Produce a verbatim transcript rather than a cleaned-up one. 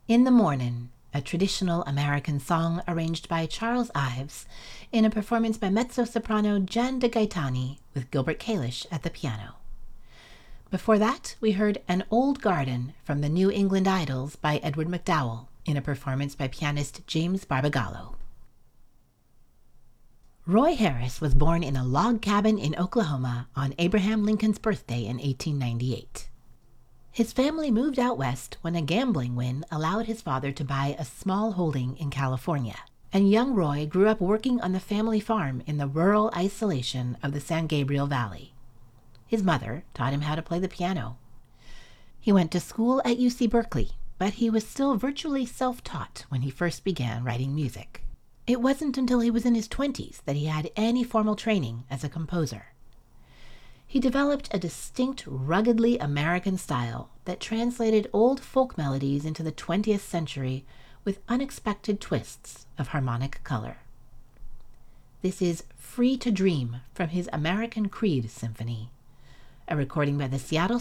In the Mornin', a traditional American song arranged by Charles Ives in a performance by mezzo-soprano Jan de Gaetani with Gilbert Kalish at the piano. Before that, we heard An Old Garden from the New England Idols by Edward McDowell in a performance by pianist James Barbagallo. Roy Harris was born in a log cabin in Oklahoma on Abraham Lincoln's birthday in eighteen ninety-eight. His family moved out west when a gambling win allowed his father to buy a small holding in California, and young Roy grew up working on the family farm in the rural isolation of the San Gabriel Valley. His mother taught him how to play the piano. He went to school at U C Berkeley, but he was still virtually self-taught when he first began writing music. It wasn't until he was in his twenties that he had any formal training as a composer. He developed a distinct, ruggedly American style that translated old folk melodies into the twentieth century with unexpected twists of harmonic color. This is Free to Dream from his American Creed Symphony, a recording by the Seattle